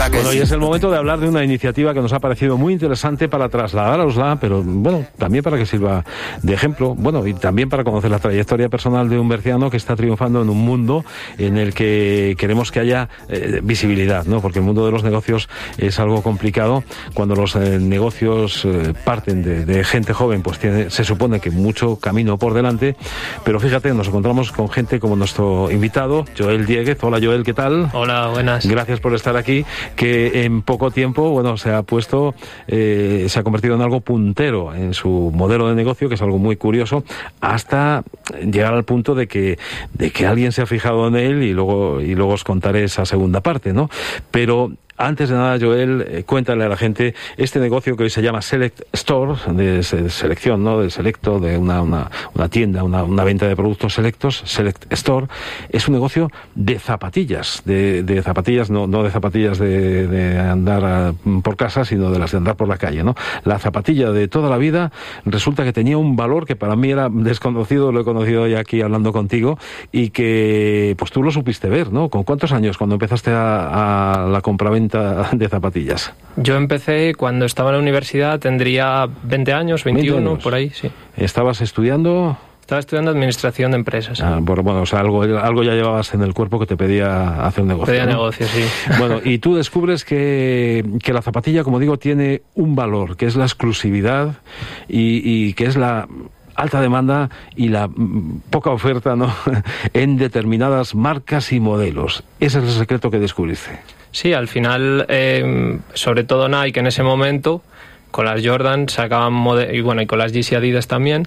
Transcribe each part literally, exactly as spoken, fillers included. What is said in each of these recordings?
importa que... Bueno, y es el momento de hablar de una iniciativa que nos ha parecido muy interesante para trasladarosla, pero bueno, también para que sirva de ejemplo, bueno, y también para conocer la trayectoria personal de un berciano que está triunfando en un mundo en el que queremos que haya eh, visibilidad, ¿no? Porque el mundo de los negocios es algo complicado. Cuando los eh, negocios eh, parten de, de gente joven, pues tiene, se supone que mucho camino por delante, pero fíjate, nos encontramos con gente como nuestro invitado, Joel Dieguez. Hola Joel, ¿qué tal? Hola, buenas. Gracias por estar aquí, que en poco tiempo, bueno, se ha puesto, eh, se ha convertido en algo puntero en su modelo de negocio, que es algo muy curioso, hasta llegar al punto de que, de que alguien se ha fijado en él y luego, y luego os contaré esa segunda parte, ¿no? Pero antes de nada, Joel, eh, cuéntale a la gente este negocio que hoy se llama Select Store, de, de selección, ¿no? De selecto, de una, una, una tienda, una, una venta de productos selectos. Select Store es un negocio de zapatillas, de, de zapatillas, no, no de zapatillas de, de andar a, por casa, sino de las de andar por la calle, ¿no? La zapatilla de toda la vida resulta que tenía un valor que para mí era desconocido, lo he conocido ya aquí hablando contigo, y que pues tú lo supiste ver, ¿no? ¿Con cuántos años cuando empezaste a, a la compraventa de zapatillas? Yo empecé cuando estaba en la universidad, tendría veinte años, veintiuno, veinte años. Por ahí, sí. ¿Estabas estudiando? Estaba estudiando administración de empresas. Ah, bueno, o sea, algo, algo ya llevabas en el cuerpo que te pedía hacer negocio. Pedía ¿no? negocio, sí. Bueno, y tú descubres que, que la zapatilla, como digo, tiene un valor, que es la exclusividad y, y que es la alta demanda y la mm, poca oferta, ¿no? en determinadas marcas y modelos. Ese es el secreto que descubriste. Sí, al final, eh, sobre todo Nike en ese momento, con las Jordan sacaban, mode- y bueno, y con las Yeezy Adidas también,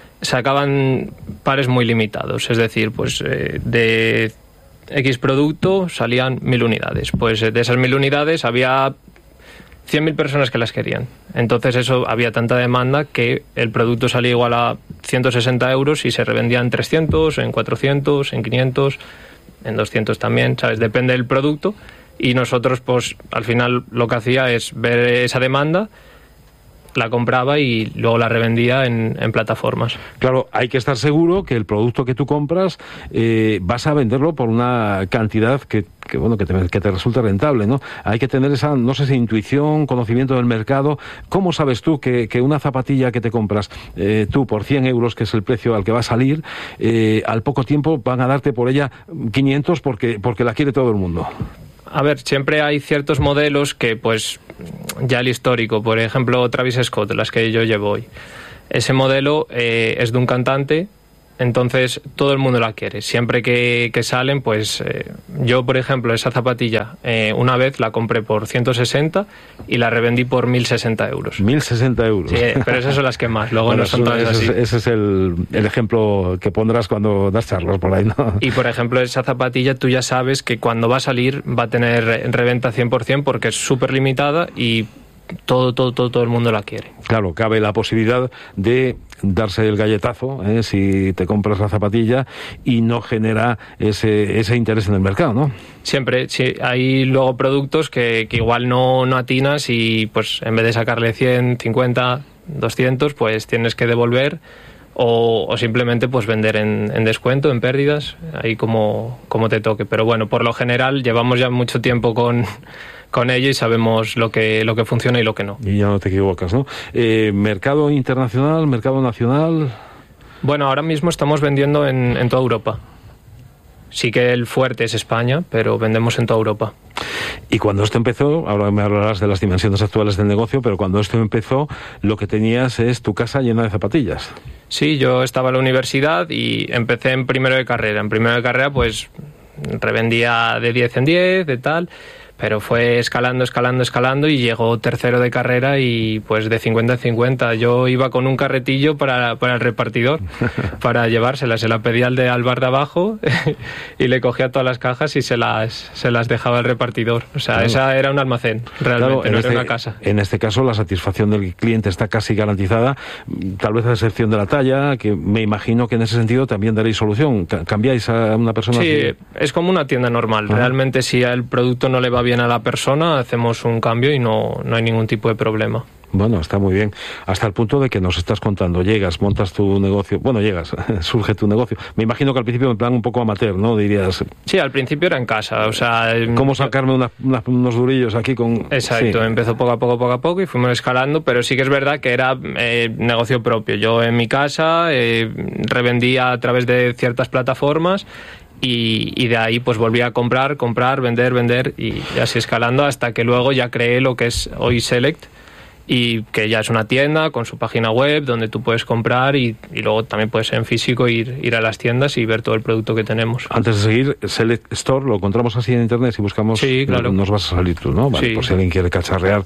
sacaban pares muy limitados. Es decir, pues eh, de X producto salían mil unidades. Pues de esas mil unidades había cien mil personas que las querían. Entonces eso, había tanta demanda que el producto salía igual a ciento sesenta euros y se revendía en trescientos, en cuatrocientos, en quinientos, en doscientos también, ¿sabes? Depende del producto. Y nosotros, pues, al final lo que hacía es ver esa demanda, la compraba y luego la revendía en, en plataformas. Claro, hay que estar seguro que el producto que tú compras eh, vas a venderlo por una cantidad que, que bueno, que te, que te resulte rentable, ¿no? Hay que tener esa, no sé si intuición, conocimiento del mercado. ¿Cómo sabes tú que, que una zapatilla que te compras eh, tú por cien euros, que es el precio al que va a salir, eh, al poco tiempo van a darte por ella quinientos porque, porque la quiere todo el mundo? A ver, siempre hay ciertos modelos que, pues, ya el histórico, por ejemplo, Travis Scott, las que yo llevo hoy. Ese modelo eh, es de un cantante, entonces todo el mundo la quiere. Siempre que, que salen, pues eh, yo, por ejemplo, esa zapatilla eh, una vez la compré por ciento sesenta y la revendí por mil sesenta euros. mil sesenta euros. Sí, pero esas son las que más, luego bueno, no son todas ese así. Es, ese es el, el ejemplo que pondrás cuando das charlas por ahí, ¿no? Y, por ejemplo, esa zapatilla tú ya sabes que cuando va a salir va a tener reventa cien por ciento porque es súper limitada y todo, todo, todo, todo el mundo la quiere. Claro, cabe la posibilidad de darse el galletazo, ¿eh? Si te compras la zapatilla y no genera ese, ese interés en el mercado, ¿no? Siempre, sí, hay luego productos que, que igual no, no atinas y pues en vez de sacarle cien, cincuenta, doscientos, pues tienes que devolver o, o simplemente pues vender en, en descuento, en pérdidas, ahí como, como te toque. Pero bueno, por lo general llevamos ya mucho tiempo con... con ello y sabemos lo que lo que funciona y lo que no. Y ya no te equivocas, ¿no? Eh, ¿mercado internacional, mercado nacional? Bueno, ahora mismo estamos vendiendo en, en toda Europa. Sí que el fuerte es España, pero vendemos en toda Europa. Y cuando esto empezó, ahora me hablarás de las dimensiones actuales del negocio, pero cuando esto empezó, lo que tenías es tu casa llena de zapatillas. Sí, yo estaba en la universidad y empecé en primero de carrera. En primero de carrera, pues, revendía de diez en diez, de tal... pero fue escalando, escalando, escalando y llegó tercero de carrera y pues de cincuenta en cincuenta. Yo iba con un carretillo para, para el repartidor, para llevársela. Se la pedía al de al bar de abajo y le cogía todas las cajas y se las, se las dejaba al repartidor. O sea, claro, esa era un almacén, realmente, claro, no este, era una casa. En este caso la satisfacción del cliente está casi garantizada, tal vez a excepción de la talla, que me imagino que en ese sentido también daréis solución. ¿Cambiáis a una persona? Sí, así? Es como una tienda normal. Ajá. Realmente si el producto no le va bien a la persona, hacemos un cambio y no, no hay ningún tipo de problema. Bueno, está muy bien. Hasta el punto de que nos estás contando, llegas, montas tu negocio, bueno, llegas, surge tu negocio. Me imagino que al principio en plan un poco amateur, ¿no? Dirías... Sí, al principio era en casa, o sea... ¿Cómo sacarme una, una, unos durillos aquí con...? Exacto, sí. Empezó poco a poco, poco a poco y fuimos escalando, pero sí que es verdad que era eh, negocio propio. Yo en mi casa eh, revendía a través de ciertas plataformas y, y de ahí pues volví a comprar, comprar, vender, vender y así escalando hasta que luego ya creé lo que es hoy Select, y que ya es una tienda con su página web donde tú puedes comprar y, y luego también puedes en físico ir, ir a las tiendas y ver todo el producto que tenemos. Antes de seguir, Select Store lo encontramos así en internet, si buscamos, sí, claro. Nos vas a salir tú, ¿no? Vale, sí. Por si alguien quiere cacharrear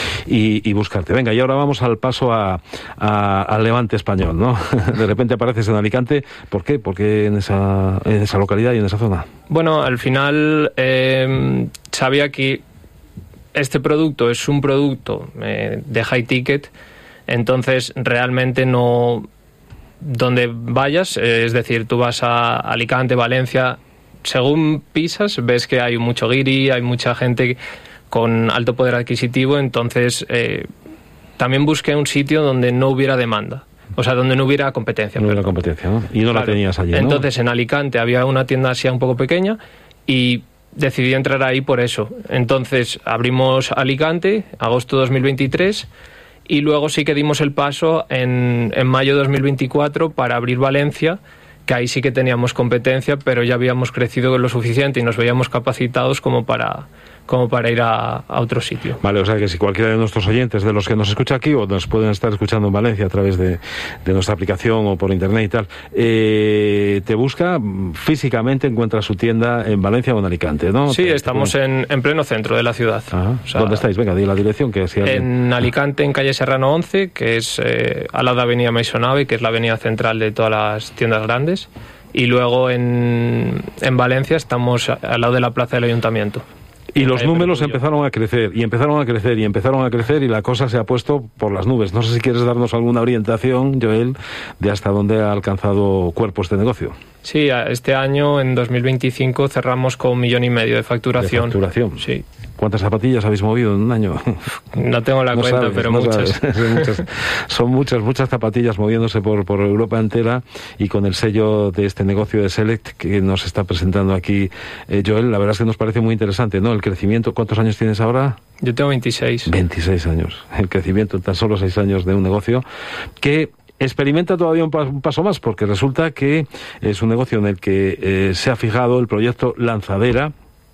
y, y buscarte. Venga, y ahora vamos al paso a, a, al Levante español, ¿no? De repente apareces en Alicante, ¿por qué? ¿Por qué en esa, en esa localidad y en esa zona? Bueno, al final eh, sabía que este producto es un producto eh, de high ticket, entonces realmente no... Donde vayas, eh, es decir, tú vas a Alicante, Valencia, según pisas ves que hay mucho guiri, hay mucha gente con alto poder adquisitivo, entonces eh, también busqué un sitio donde no hubiera demanda. O sea, donde no hubiera competencia. No hubiera competencia, ¿no? Y no claro. La tenías allí, ¿no? Entonces en Alicante había una tienda así un poco pequeña y decidí entrar ahí por eso. Entonces abrimos Alicante, agosto dos mil veintitrés, y luego sí que dimos el paso en, en mayo de dos mil veinticuatro para abrir Valencia, que ahí sí que teníamos competencia, pero ya habíamos crecido lo suficiente y nos veíamos capacitados como para... como para ir a, a otro sitio. Vale, o sea que si cualquiera de nuestros oyentes, de los que nos escucha aquí o nos pueden estar escuchando en Valencia a través de, de nuestra aplicación o por internet y tal, eh, te busca físicamente, encuentra su tienda en Valencia o en Alicante, ¿no? Sí, te, estamos te... En, en pleno centro de la ciudad. Ajá. O sea, ¿dónde estáis? Venga, di la dirección. Que si alguien... En Alicante, en calle Serrano once, que es eh, al lado de avenida Maisonave, que es la avenida central de todas las tiendas grandes, y luego en, en Valencia estamos al lado de la plaza del Ayuntamiento. Y los números empezaron a crecer, y empezaron a crecer, y empezaron a crecer, y la cosa se ha puesto por las nubes. No sé si quieres darnos alguna orientación, Joel, de hasta dónde ha alcanzado cuerpo este negocio. Sí, este año, en dos mil veinticinco, cerramos con un millón y medio de facturación. ¿De facturación? Sí. ¿Cuántas zapatillas habéis movido en un año? No tengo la no cuenta, sabes, pero no muchas. Son muchas. Son muchas, muchas zapatillas moviéndose por, por Europa entera, y con el sello de este negocio de Select que nos está presentando aquí eh, Joel, la verdad es que nos parece muy interesante, ¿no? El crecimiento. ¿Cuántos años tienes ahora? Yo tengo veintiséis. veintiséis años. El crecimiento en tan solo seis años de un negocio que experimenta todavía un, pa un paso más, porque resulta que es un negocio en el que eh, se ha fijado el proyecto Lanzadera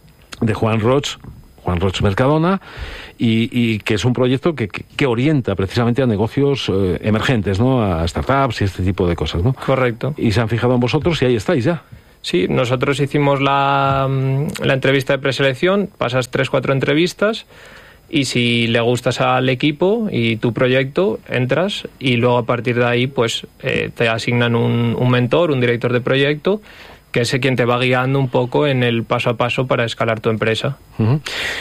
de Juan Roch, Juan Roch Mercadona, y, y que es un proyecto que, que, que orienta precisamente a negocios eh, emergentes, ¿no? A startups y este tipo de cosas, ¿no? Correcto. Y se han fijado en vosotros y ahí estáis ya. Sí, nosotros hicimos la, la entrevista de preselección, pasas tres, cuatro entrevistas, y si le gustas al equipo y tu proyecto, entras, y luego a partir de ahí pues eh, te asignan un, un mentor, un director de proyecto, que es quien te va guiando un poco en el paso a paso para escalar tu empresa. Uh-huh.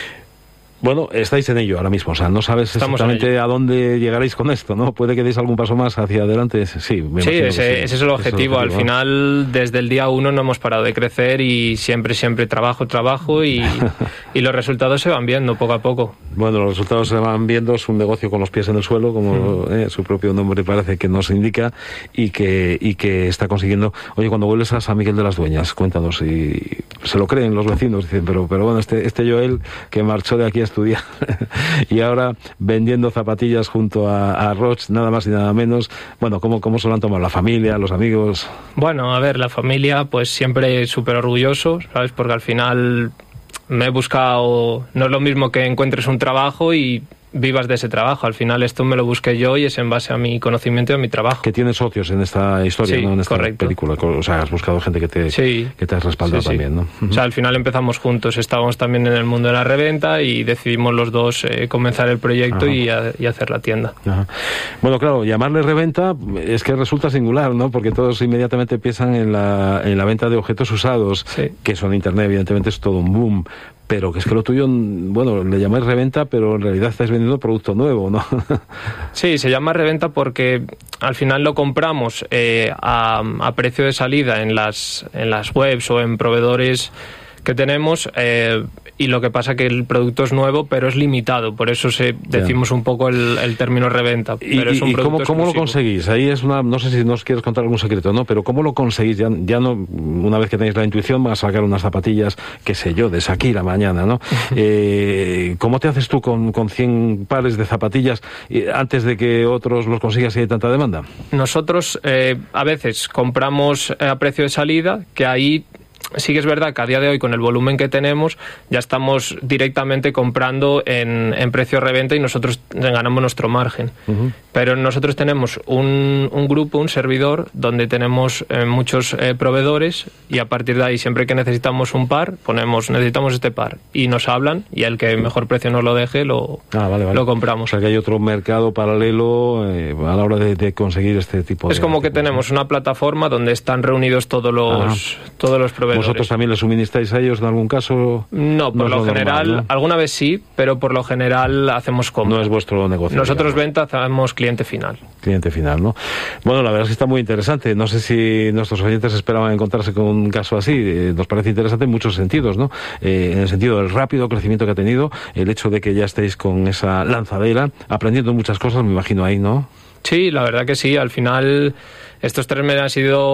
Bueno, estáis en ello ahora mismo, o sea, no sabes Estamos exactamente a dónde llegaréis con esto, ¿no? ¿Puede que deis algún paso más hacia adelante? Sí, me sí, ese, sí. ese es el objetivo. Ese es el objetivo. Al final, desde el día uno no hemos parado de crecer y siempre, siempre trabajo, trabajo y, y los resultados se van viendo poco a poco. Bueno, los resultados se van viendo, es un negocio con los pies en el suelo, como mm. eh, su propio nombre parece que nos indica, y que, y que está consiguiendo... Oye, cuando vuelves a San Miguel de las Dueñas, cuéntanos, y se lo creen los vecinos, dicen, pero, pero bueno, este, este Joel que marchó de aquí a estudiar y ahora vendiendo zapatillas junto a, a Roch, nada más y nada menos. Bueno, ¿cómo, cómo se lo han tomado la familia, los amigos? Bueno, a ver, la familia pues siempre súper orgulloso, ¿sabes? Porque al final me he buscado, no es lo mismo que encuentres un trabajo y vivas de ese trabajo. Al final esto me lo busqué yo y es en base a mi conocimiento y a mi trabajo. Que tienes socios en esta historia, sí, ¿no? En esta correcto. película. O sea, has buscado gente que te, sí. que te has respaldado sí, sí. también, ¿no? O sea, al final empezamos juntos. Estábamos también en el mundo de la reventa y decidimos los dos eh, comenzar el proyecto y, a, y hacer la tienda. Ajá. Bueno, claro, llamarle reventa es que resulta singular, ¿no? Porque todos inmediatamente piensan en la, en la venta de objetos usados, sí. que eso en Internet evidentemente es todo un boom. Pero que es que lo tuyo, bueno, le llamáis reventa, pero en realidad estáis vendiendo producto nuevo, ¿no? Sí, se llama reventa porque al final lo compramos eh, a, a precio de salida en las, en las webs o en proveedores que tenemos, eh, y lo que pasa que el producto es nuevo, pero es limitado, por eso se, decimos un poco el, el término reventa. ¿Y, pero es un y cómo, cómo lo conseguís? Ahí es una, no sé si nos quieres contar algún secreto, ¿no? Pero ¿cómo lo conseguís? Ya, ya no, una vez que tenéis la intuición, vas a sacar unas zapatillas, qué sé yo, de Shakira mañana, ¿no? eh, ¿Cómo te haces tú con, con cien pares de zapatillas eh, antes de que otros los consigas si hay tanta demanda? Nosotros eh, a veces compramos a precio de salida, que ahí sí que es verdad que a día de hoy, con el volumen que tenemos, ya estamos directamente comprando en, en precio de reventa y nosotros ganamos nuestro margen. Uh-huh. Pero nosotros tenemos un, un grupo, un servidor, donde tenemos eh, muchos eh, proveedores, y a partir de ahí, siempre que necesitamos un par, ponemos, necesitamos este par, y nos hablan, y el que mejor precio nos lo deje, lo, ah, vale, vale. lo compramos. O sea que hay otro mercado paralelo eh, a la hora de, de conseguir este tipo de... Es como que tipos, tenemos ¿no? una plataforma donde están reunidos todos los, ah. todos los proveedores. ¿Vosotros también les suministráis a ellos en algún caso? No, por no lo general, normal, ¿no? Alguna vez sí, pero por lo general hacemos compra. No es vuestro negocio. Nosotros digamos. Venta hacemos cliente final. Cliente final, ¿no? Bueno, la verdad es que está muy interesante. No sé si nuestros oyentes esperaban encontrarse con un caso así. Eh, nos parece interesante en muchos sentidos, ¿no? Eh, en el sentido del rápido crecimiento que ha tenido, el hecho de que ya estéis con esa lanzadera, aprendiendo muchas cosas, me imagino ahí, ¿no? Sí, la verdad que sí. Al final, estos tres meses han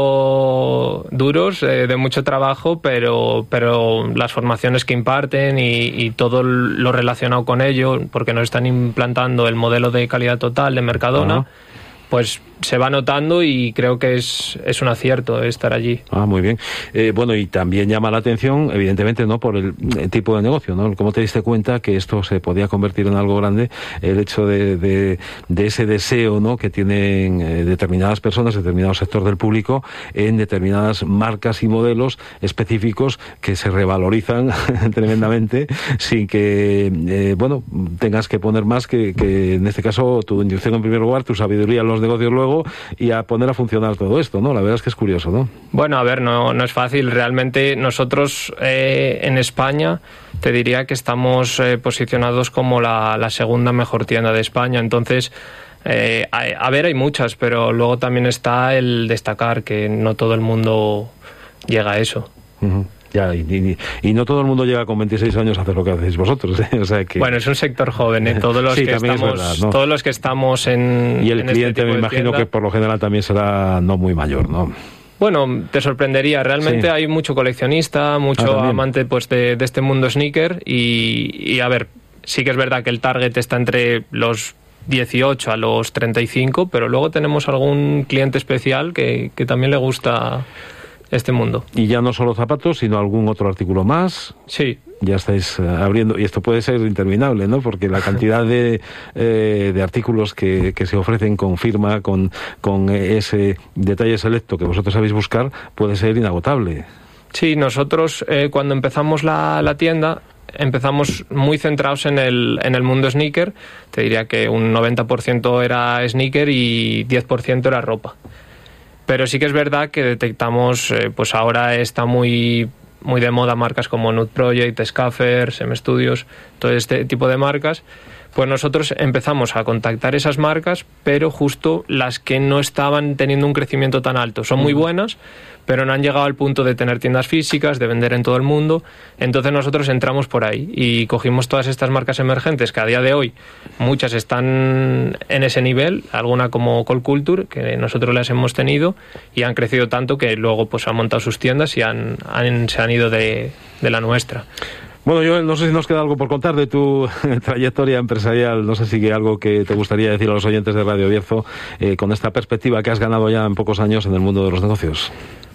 sido duros, eh, de mucho trabajo, pero, pero las formaciones que imparten y, y todo lo relacionado con ello, porque nos están implantando el modelo de calidad total de Mercadona, uh-huh. pues se va notando y creo que es, es un acierto estar allí. Ah, muy bien. Eh, bueno, y también llama la atención, evidentemente, ¿no?, por el, el tipo de negocio, ¿no? ¿Cómo te diste cuenta que esto se podía convertir en algo grande? El hecho de, de, de ese deseo, ¿no?, que tienen eh, determinadas personas, determinado sector del público, en determinadas marcas y modelos específicos que se revalorizan tremendamente sin que, eh, bueno, tengas que poner más que, que, en este caso, tu inducción en primer lugar, tu sabiduría en los negocios luego, y a poner a funcionar todo esto, ¿no? La verdad es que es curioso, ¿no? Bueno, a ver, no, no es fácil. Realmente nosotros eh, en España te diría que estamos eh, posicionados como la, la segunda mejor tienda de España. Entonces, eh, a, a ver, hay muchas, pero luego también está el destacar que no todo el mundo llega a eso. Uh-huh. Ya, y, y, y no todo el mundo llega con veintiséis años a hacer lo que hacéis vosotros, ¿eh? O sea que... Bueno, es un sector joven, ¿eh? Todos los, sí, que, estamos, verdad, ¿no? todos los que estamos en... Y el en cliente, este me imagino tienda, que por lo general también será no muy mayor, ¿no? Bueno, te sorprendería. Realmente sí. Hay mucho coleccionista, mucho ah, amante pues de, de este mundo sneaker y, y, a ver, sí que es verdad que el target está entre los dieciocho a los treinta y cinco, pero luego tenemos algún cliente especial que, que también le gusta este mundo. Y ya no solo zapatos, sino algún otro artículo más. Sí. Ya estáis uh, abriendo, y esto puede ser interminable, ¿no? Porque la cantidad de, eh, de artículos que, que se ofrecen con firma, con, con ese detalle selecto que vosotros sabéis buscar, puede ser inagotable. Sí, nosotros eh, cuando empezamos la, la tienda, empezamos muy centrados en el, en el mundo sneaker. Te diría que un noventa por ciento era sneaker y diez por ciento era ropa. Pero sí que es verdad que detectamos, eh, pues ahora está muy, muy de moda marcas como Nude Project, Scaffer, Sem Studios, todo este tipo de marcas. Pues nosotros empezamos a contactar esas marcas, pero justo las que no estaban teniendo un crecimiento tan alto. Son muy buenas, pero no han llegado al punto de tener tiendas físicas, de vender en todo el mundo. Entonces nosotros entramos por ahí y cogimos todas estas marcas emergentes, que a día de hoy muchas están en ese nivel, alguna como Call Culture, que nosotros las hemos tenido, y han crecido tanto que luego pues han montado sus tiendas y han, han, se han ido de, de la nuestra. Bueno, yo no sé si nos queda algo por contar de tu trayectoria empresarial. No sé si hay algo que te gustaría decir a los oyentes de Radio Bierzo eh, con esta perspectiva que has ganado ya en pocos años en el mundo de los negocios.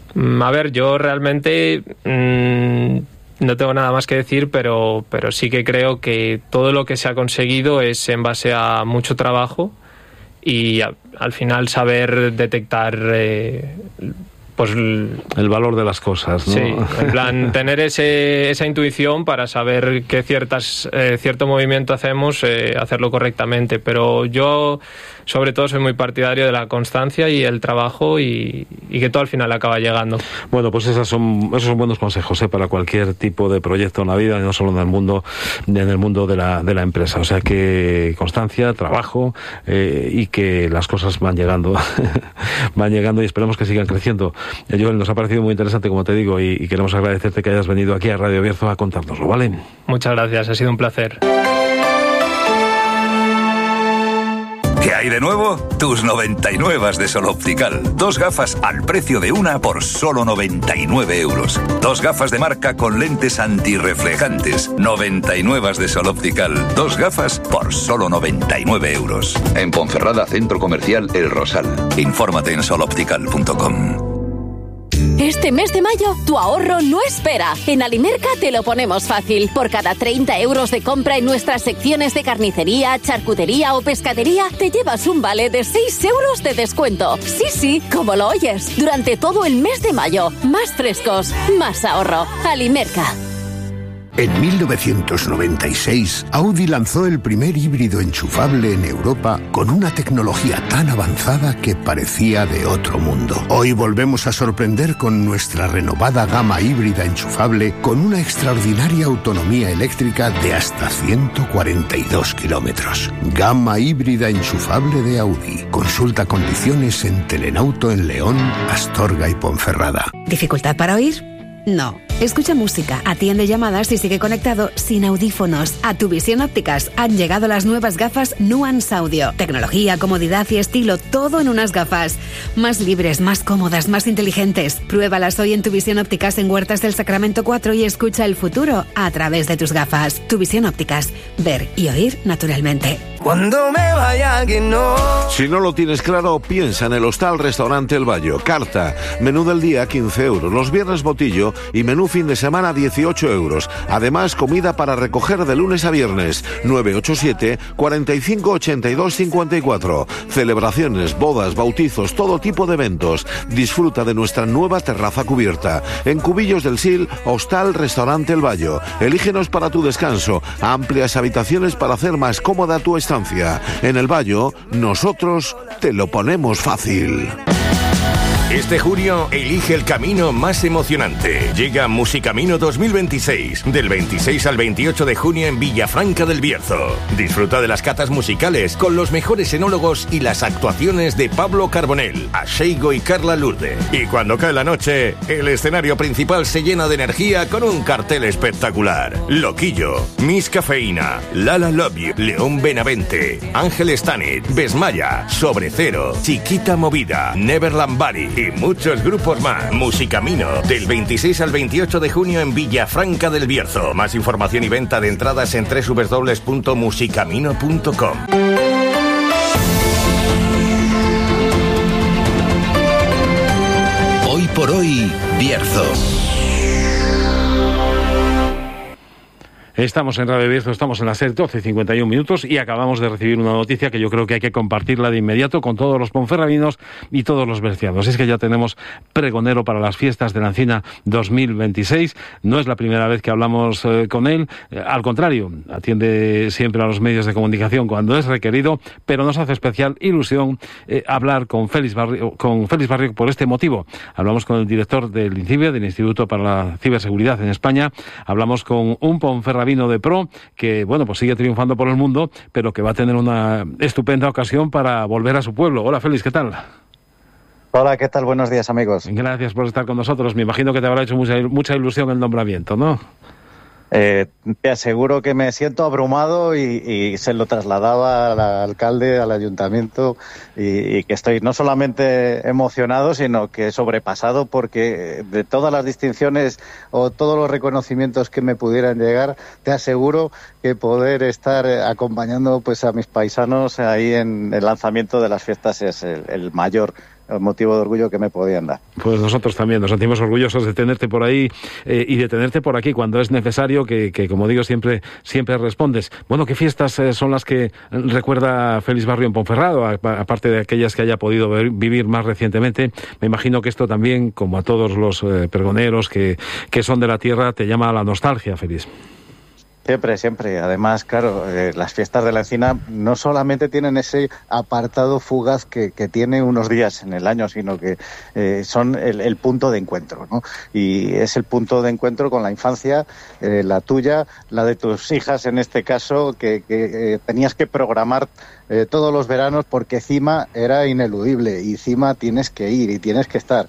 A ver, yo realmente mmm, no tengo nada más que decir, pero, pero sí que creo que todo lo que se ha conseguido es en base a mucho trabajo y a, al final saber detectar... Eh, pues el valor de las cosas, ¿no? Sí, en plan tener ese, esa intuición para saber qué ciertas eh, cierto movimiento hacemos, eh, hacerlo correctamente. Pero yo sobre todo soy muy partidario de la constancia y el trabajo y, y que todo al final acaba llegando. Bueno, pues esas son, esos son buenos consejos, ¿eh? Para cualquier tipo de proyecto en la vida, no solo en el mundo, en el mundo de la, de la empresa. O sea que constancia, trabajo eh, y que las cosas van llegando, van llegando y esperemos que sigan creciendo. Eh, Joel, nos ha parecido muy interesante, como te digo, y, y queremos agradecerte que hayas venido aquí a Radio Bierzo a contárnoslo, ¿vale? Muchas gracias, ha sido un placer. ¿Qué hay de nuevo? Tus noventa y nueve de Sol Optical. Dos gafas al precio de una por solo noventa y nueve euros. Dos gafas de marca con lentes antirreflejantes. noventa y nueve de Sol Optical. Dos gafas por solo noventa y nueve euros. En Ponferrada, Centro Comercial El Rosal. Infórmate en sol optical punto com. Este mes de mayo, tu ahorro no espera. En Alimerca te lo ponemos fácil. Por cada treinta euros de compra en nuestras secciones de carnicería, charcutería o pescadería, te llevas un vale de seis euros de descuento. Sí, sí, como lo oyes. Durante todo el mes de mayo. Más frescos, más ahorro. Alimerca. En mil novecientos noventa y seis, Audi lanzó el primer híbrido enchufable en Europa con una tecnología tan avanzada que parecía de otro mundo. Hoy volvemos a sorprender con nuestra renovada gama híbrida enchufable con una extraordinaria autonomía eléctrica de hasta ciento cuarenta y dos kilómetros. Gama híbrida enchufable de Audi. Consulta condiciones en Telenauto en León, Astorga y Ponferrada. ¿Dificultad para oír? No. Escucha música, atiende llamadas y sigue conectado sin audífonos. A Tu Visión Ópticas han llegado las nuevas gafas Nuance Audio. Tecnología, comodidad y estilo, todo en unas gafas. Más libres, más cómodas, más inteligentes. Pruébalas hoy en Tu Visión Ópticas en Huertas del Sacramento cuatro y escucha el futuro a través de tus gafas. Tu Visión Ópticas. Ver y oír naturalmente. Cuando me vaya que no. Si no lo tienes claro, piensa en el Hostal Restaurante El Bayo. Carta, menú del día quince euros, los viernes botillo y menú fin de semana dieciocho euros. Además, comida para recoger de lunes a viernes. nueve ocho siete, cuarenta y cinco, ochenta y dos, cincuenta y cuatro. Celebraciones, bodas, bautizos, todo tipo de eventos. Disfruta de nuestra nueva terraza cubierta. En Cubillos del Sil, Hostal Restaurante El Bayo. Elígenos para tu descanso. Amplias habitaciones para hacer más cómoda tu estancia. En El Bayo, nosotros te lo ponemos fácil. Este junio, elige el camino más emocionante. Llega Musicamino dos mil veintiséis, del veintiséis al veintiocho de junio en Villafranca del Bierzo. Disfruta de las catas musicales con los mejores enólogos y las actuaciones de Pablo Carbonell, Asheigo y Carla Lourde. Y cuando cae la noche, el escenario principal se llena de energía con un cartel espectacular. Loquillo, Miss Cafeína, Lala Love You, León Benavente, Ángel Stanit, Besmaya, Sobre Cero, Chiquita Movida, Neverland Bari y muchos grupos más. Musicamino, del veintiséis al veintiocho de junio en Villafranca del Bierzo. Más información y venta de entradas en doble u doble u doble u punto musicamino punto com. Hoy por hoy, Bierzo. Estamos en Radio Bierzo, estamos en las doce y cincuenta y un minutos y acabamos de recibir una noticia que yo creo que hay que compartirla de inmediato con todos los ponferrabinos y todos los bercianos. Es que ya tenemos pregonero para las fiestas de la Encina dos mil veintiséis. No es la primera vez que hablamos eh, con él. Eh, al contrario, atiende siempre a los medios de comunicación cuando es requerido, pero nos hace especial ilusión eh, hablar con Félix Barrio, con Félix Barrio por este motivo. Hablamos con el director del INCIBE, del Instituto para la Ciberseguridad en España. Hablamos con un ponferrabino vino de pro, que bueno, pues sigue triunfando por el mundo, pero que va a tener una estupenda ocasión para volver a su pueblo. Hola Félix, ¿qué tal? Hola, ¿qué tal? Buenos días, amigos. Gracias por estar con nosotros. Me imagino que te habrá hecho mucha, mucha ilusión el nombramiento, ¿no? Eh, te aseguro que me siento abrumado y, y se lo trasladaba al alcalde, al ayuntamiento y, y que estoy no solamente emocionado, sino que sobrepasado porque de todas las distinciones o todos los reconocimientos que me pudieran llegar, te aseguro que poder estar acompañando pues a mis paisanos ahí en el lanzamiento de las fiestas es el, el mayor motivo de orgullo que me podían dar. Pues nosotros también nos sentimos orgullosos de tenerte por ahí eh, y de tenerte por aquí cuando es necesario, que, que como digo siempre siempre respondes. Bueno, ¿qué fiestas eh, son las que recuerda Félix Barrio en Ponferrado, a, aparte de aquellas que haya podido ver, vivir más recientemente? Me imagino que esto también, como a todos los eh, pregoneros que, que son de la tierra, te llama a la nostalgia, Félix. Siempre, siempre. Además, claro, eh, las fiestas de la Encina no solamente tienen ese apartado fugaz que, que tiene unos días en el año, sino que eh, son el, el punto de encuentro, ¿no? Y es el punto de encuentro con la infancia, eh, la tuya, la de tus hijas en este caso, que, que eh, tenías que programar eh, todos los veranos porque Cima era ineludible y Cima tienes que ir y tienes que estar.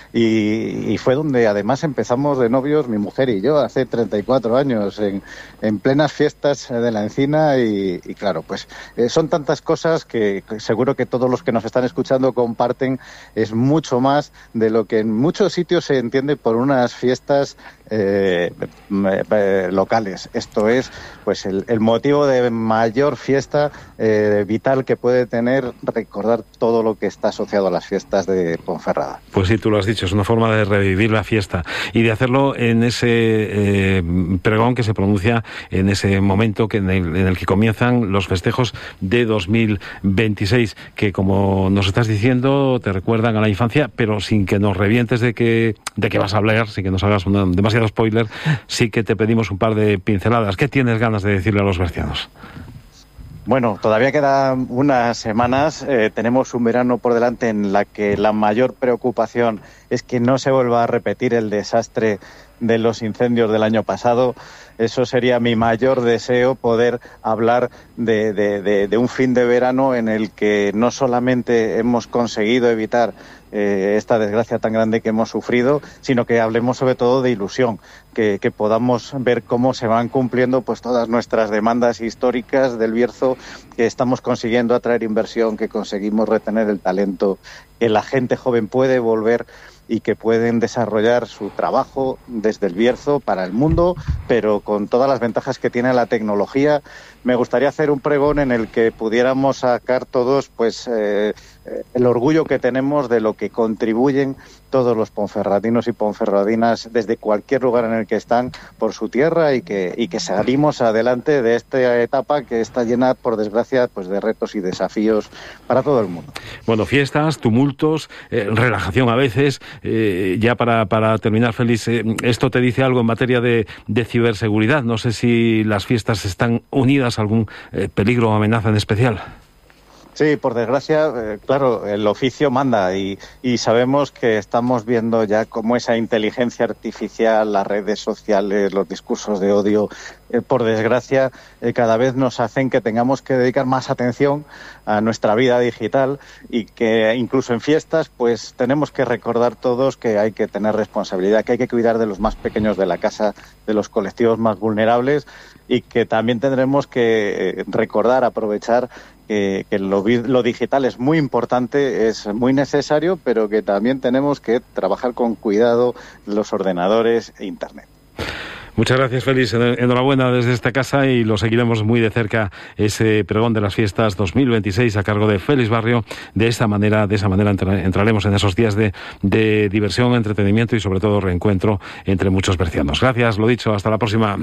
Y, y fue donde además empezamos de novios mi mujer y yo hace treinta y cuatro años en, en plenas fiestas de la Encina y, y claro, pues eh, son tantas cosas que, que seguro que todos los que nos están escuchando comparten. Es mucho más de lo que en muchos sitios se entiende por unas fiestas eh, eh, locales. Esto es pues el, el motivo de mayor fiesta eh, vital que puede tener recordar todo lo que está asociado a las fiestas de Ponferrada. Pues sí, tú lo has dicho, es una forma de revivir la fiesta y de hacerlo en ese eh, pregón que se pronuncia en ese momento que en, el, en el que comienzan los festejos de dos mil veintiséis, que como nos estás diciendo te recuerdan a la infancia, pero sin que nos revientes de que de que vas a hablar, sin que nos hagas una, demasiado spoiler. Sí que te pedimos un par de pinceladas. ¿Qué tienes ganas de decirle a los bercianos? Bueno, todavía quedan unas semanas, eh, tenemos un verano por delante en la que la mayor preocupación es que no se vuelva a repetir el desastre de los incendios del año pasado. Eso sería mi mayor deseo, poder hablar de, de, de, de un fin de verano en el que no solamente hemos conseguido evitar eh, esta desgracia tan grande que hemos sufrido, sino que hablemos sobre todo de ilusión, que, que podamos ver cómo se van cumpliendo pues todas nuestras demandas históricas del Bierzo, que estamos consiguiendo atraer inversión, que conseguimos retener el talento, que la gente joven puede volver y que pueden desarrollar su trabajo desde el Bierzo para el mundo, pero con todas las ventajas que tiene la tecnología. Me gustaría hacer un pregón en el que pudiéramos sacar todos pues eh, el orgullo que tenemos de lo que contribuyen todos los ponferradinos y ponferradinas desde cualquier lugar en el que están por su tierra y que, y que salimos adelante de esta etapa que está llena, por desgracia, pues de retos y desafíos para todo el mundo. Bueno, fiestas, tumultos, eh, relajación a veces. Eh, ya para, para terminar, Félix, eh, esto te dice algo en materia de, de ciberseguridad. No sé si las fiestas están unidas a algún eh, peligro o amenaza en especial. Sí, por desgracia, eh, claro, el oficio manda y, y sabemos que estamos viendo ya cómo esa inteligencia artificial, las redes sociales, los discursos de odio, eh, por desgracia, eh, cada vez nos hacen que tengamos que dedicar más atención a nuestra vida digital y que incluso en fiestas pues tenemos que recordar todos que hay que tener responsabilidad, que hay que cuidar de los más pequeños de la casa, de los colectivos más vulnerables y que también tendremos que recordar, aprovechar que, que lo, lo digital es muy importante, es muy necesario, pero que también tenemos que trabajar con cuidado los ordenadores e Internet. Muchas gracias, Félix. Enhorabuena desde esta casa y lo seguiremos muy de cerca, ese pregón de las fiestas dos mil veintiséis a cargo de Félix Barrio. De esta manera, de esa manera entraremos en esos días de, de diversión, entretenimiento y sobre todo reencuentro entre muchos bercianos. Gracias, lo dicho, hasta la próxima.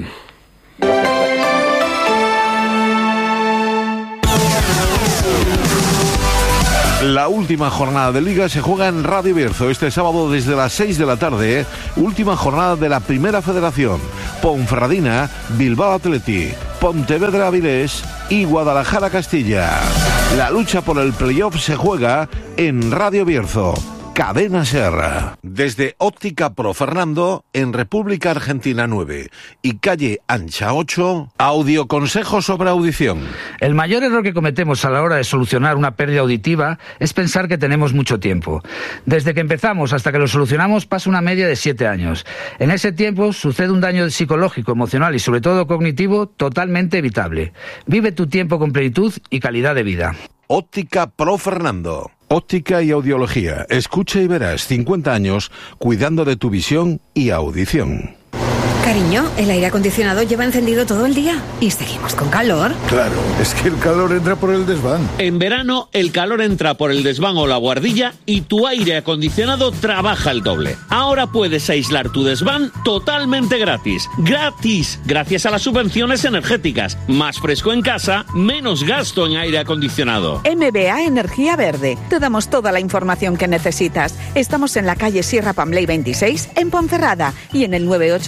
La última jornada de Liga se juega en Radio Bierzo este sábado desde las seis de la tarde. Última jornada de la Primera Federación. Ponferradina, Bilbao Athletic, Pontevedra Avilés y Guadalajara Castilla. La lucha por el playoff se juega en Radio Bierzo. Cadena Ser. Desde Óptica Pro Fernando, en República Argentina nueve y calle Ancha ocho, audioconsejo sobre audición. El mayor error que cometemos a la hora de solucionar una pérdida auditiva es pensar que tenemos mucho tiempo. Desde que empezamos hasta que lo solucionamos pasa una media de siete años. En ese tiempo sucede un daño psicológico, emocional y sobre todo cognitivo totalmente evitable. Vive tu tiempo con plenitud y calidad de vida. Óptica Pro Fernando. Óptica y audiología. Escucha y verás cincuenta años cuidando de tu visión y audición. Cariño, el aire acondicionado lleva encendido todo el día y seguimos con calor. Claro, es que el calor entra por el desván. En verano, el calor entra por el desván o la buhardilla y tu aire acondicionado trabaja el doble. Ahora puedes aislar tu desván totalmente gratis. ¡Gratis! Gracias a las subvenciones energéticas. Más fresco en casa, menos gasto en aire acondicionado. M B A Energía Verde. Te damos toda la información que necesitas. Estamos en la calle Sierra Pambley veintiséis, en Ponferrada, y en el nueve ocho siete,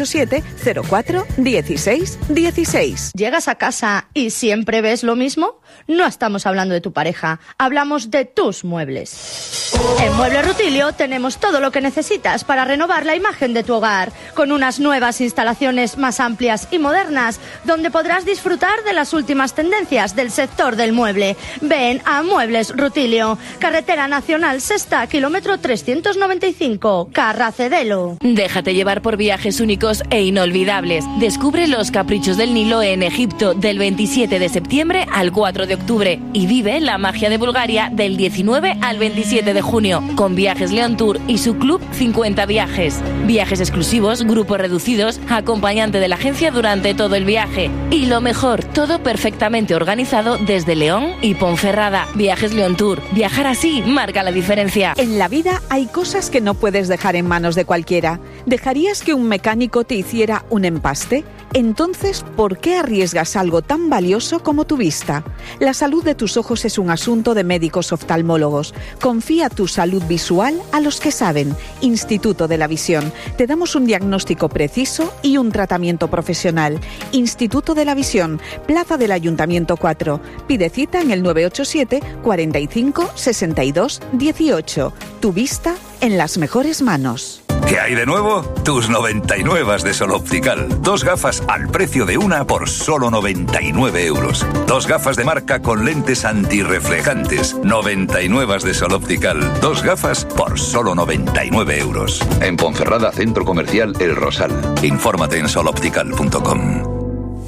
cero cuatro dieciséis dieciséis. ¿Llegas a casa y siempre ves lo mismo? No estamos hablando de tu pareja, hablamos de tus muebles. En Muebles Rutilio tenemos todo lo que necesitas para renovar la imagen de tu hogar, con unas nuevas instalaciones más amplias y modernas, donde podrás disfrutar de las últimas tendencias del sector del mueble. Ven a Muebles Rutilio, Carretera Nacional Sexta, kilómetro trescientos noventa y cinco, Carracedelo. Déjate llevar por viajes únicos e inolvidables. Descubre los caprichos del Nilo en Egipto del veintisiete de septiembre al cuatro de octubre y vive la magia de Bulgaria del diecinueve al veintisiete de junio con Viajes León Tour y su club cincuenta viajes. Viajes exclusivos, grupos reducidos, acompañante de la agencia durante todo el viaje. Y lo mejor, todo perfectamente organizado desde León y Ponferrada. Viajes León Tour. Viajar así marca la diferencia. En la vida hay cosas que no puedes dejar en manos de cualquiera. ¿Dejarías que un mecánico te hiciera un empaste? Entonces, ¿por qué arriesgas algo tan valioso como tu vista? La salud de tus ojos es un asunto de médicos oftalmólogos. Confía tu salud visual a los que saben. Instituto de la Visión. Te damos un diagnóstico preciso y un tratamiento profesional. Instituto de la Visión, Plaza del Ayuntamiento cuatro. Pide cita en el nueve ocho siete, cuarenta y cinco, sesenta y dos, dieciocho. Tu vista en las mejores manos. ¿Qué hay de nuevo? Tus noventa y nueve de Sol Optical. Dos gafas al precio de una por solo noventa y nueve euros. Dos gafas de marca con lentes antirreflejantes. noventa y nueve de Sol Optical. Dos gafas por solo noventa y nueve euros. En Ponferrada, Centro Comercial El Rosal. Infórmate en sol optical punto com.